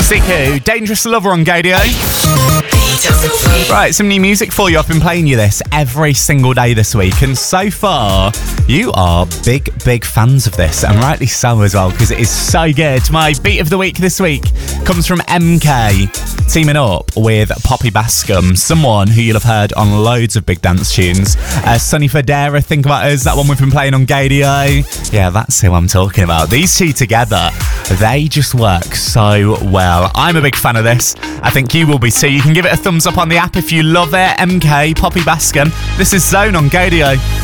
Zico, Dangerous Lover on Gadio. Right, some new music for you. I've been playing you this every single day this week, and so far, you are big fans of this, and rightly so as well, because it is so good. My beat of the week this week comes from MK, teaming up with Poppy Bascom, someone who you'll have heard on loads of big dance tunes. Sonny Fodera, Think About Us, that one we've been playing on Gadio. Yeah, that's who I'm talking about. These two together, they just work so well. I'm a big fan of this. I think you will be too. You can give it a thumbs up on the app if you love it. MK, Poppy Bascom. This is Zone on Gadio.